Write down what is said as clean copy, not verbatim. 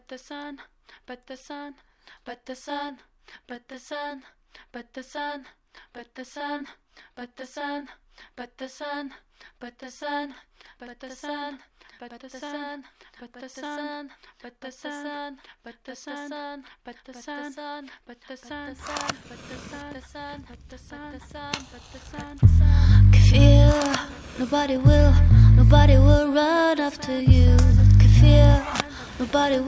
the sun, but the sun, but the sun, but the sun, but the sun, but the sun, but the sun, but the sun, but the sun, but the sun, but the sun, but the sun, but the sun, but the sun, but the sun, but the sun, but the sun, but the sun, but the sun, but the sun. Can feel nobody will run after you. Can feel nobody will.